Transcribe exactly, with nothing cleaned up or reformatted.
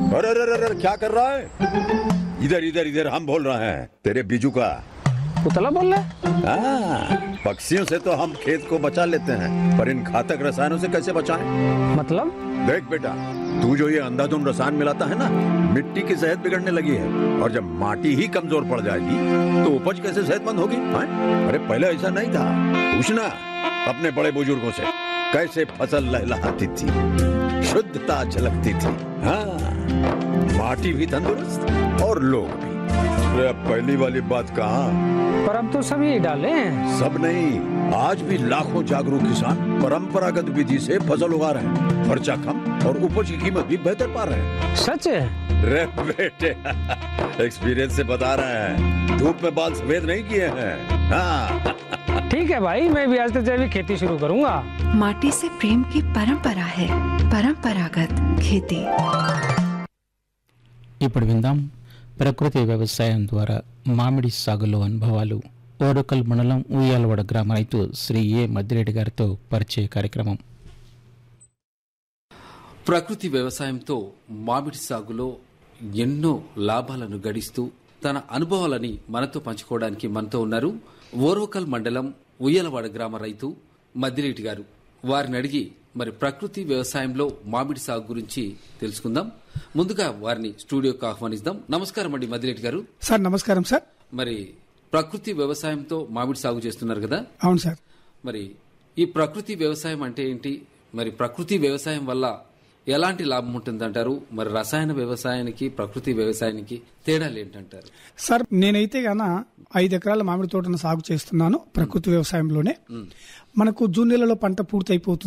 अरे अरे अरे अरे, क्या कर रहा है? इधर इधर इधर हम बोल रहे हैं तेरे बीजू का। पुतला बोल रहा है? हाँ, पक्षियों से तो हम खेत को बचा लेते हैं, पर इन घातक रसायनों से कैसे बचाएं? मतलब? देख बेटा, तू जो ये अंधाधुंध रसायन मिलाता है ना, मिट्टी की सेहत बिगड़ने लगी है। और जब माटी ही कमजोर पड़ जाएगी तो उपज कैसे सेहतमंद होगी? हाँ? अरे पहले ऐसा नहीं था। पूछना अपने बड़े बुजुर्गों से, कैसे फसल लहलहाती थी, शुद्धता झलकती थी। हाँ, माटी भी तंदुरुस्त और लोग भी। अरे अब पहली वाली बात कहाँ? पर अब तो सभी डाले हैं। सब नहीं, आज भी लाखों जागरूक किसान परंपरागत विधि से फसल उगा रहे हैं। खर्चा कम और उपज की कीमत भी बेहतर पा रहे हैं। सच है? रे बेटे, एक्सपीरियंस से बता रहे हैं, धूप में बाल सफेद नहीं किए हैं। हाँ। ठीक है भाई, मैं भी आज से जैविक खेती शुरू करूंगा। माटी से प्रेम की परंपरा है, परंपरागत खेती। ఇప్పుడు విందాం ప్రకృతి వ్యవసాయం ద్వారా మామిడి సాగులో అనుభవాలు. ఓరుకల్ మండలం ఉయ్యాలవాడ గ్రామ రైతు శ్రీ ఏ మద్దిరెడ్డి గారితో పరిచయ కార్యక్రమం. ప్రకృతి వ్యవసాయంతో మామిడి సాగులో ఎన్నో లాభాలను గడిస్తూ తన అనుభవాలని మనతో పంచుకోవడానికి మనతో ఉన్నారు ఓర్వకల్ మండలం ఉయ్యాలవాడ గ్రామ రైతు మద్దిరెడ్డి గారు. వారిని అడిగి మరి ప్రకృతి వ్యవసాయంలో మామిడి సాగు గురించి తెలుసుకుందాం. ముందుగా వారిని స్టూడియోకి ఆహ్వానిస్తాం. నమస్కారం అండి మద్దిరెడ్డి గారు. సార్ నమస్కారం సార్. మరి ప్రకృతి వ్యవసాయంతో మామిడి సాగు చేస్తున్నారు కదా? అవును సార్. మరి ఈ ప్రకృతి వ్యవసాయం అంటే ఏంటి? మరి ప్రకృతి వ్యవసాయం వల్ల ఎలాంటి లాభం ఉంటుందంటారు? మరి రసాయన వ్యవసాయానికి ప్రకృతి వ్యవసాయానికి తేడాలు ఏంటంటారు? సార్ నేనైతే గాన ఐదు ఎకరాల మామిడి తోటను సాగు చేస్తున్నాను ప్రకృతి వ్యవసాయంలోనే. మనకు జూన్ నెలలో పంట పూర్తి అయిపోతుంది.